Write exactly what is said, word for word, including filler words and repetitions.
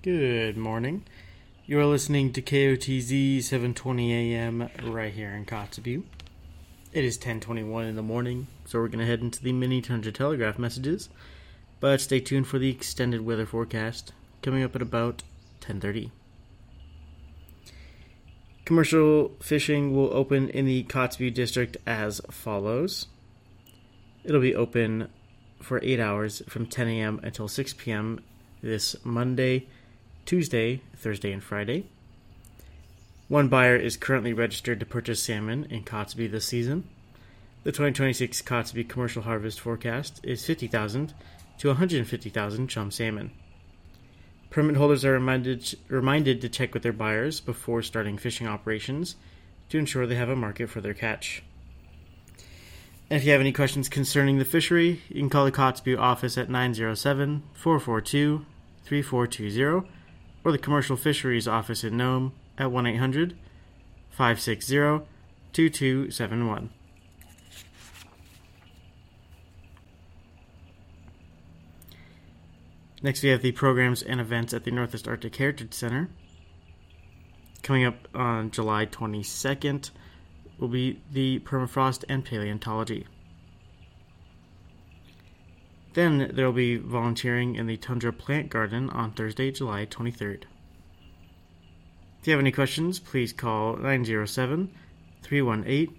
Good morning. You are listening to K O T Z seven twenty A M right here in Kotzebue. It is ten twenty-one in the morning, so we're going to head into the mini Tundra Telegraph messages. But stay tuned for the extended weather forecast coming up at about ten thirty. Commercial fishing will open in the Kotzebue district as follows. It'll be open for eight hours from ten a.m. until six p.m. this Monday, Tuesday, Thursday, and Friday. One buyer is currently registered to purchase salmon in Kotzebue this season. The twenty twenty-six Kotzebue commercial harvest forecast is fifty thousand to one hundred fifty thousand chum salmon. Permit holders are reminded, reminded to check with their buyers before starting fishing operations to ensure they have a market for their catch. And if you have any questions concerning the fishery, you can call the Kotzebue office at nine oh seven, four four two, three four two zero or the Commercial Fisheries office in Nome at one eight hundred, five six zero, two two seven one. Next, we have the programs and events at the Northwest Arctic Heritage Center. Coming up on July twenty-second will be the permafrost and paleontology. Then there will be volunteering in the Tundra Plant Garden on Thursday, July twenty-third. If you have any questions, please call nine oh seven, three one eight,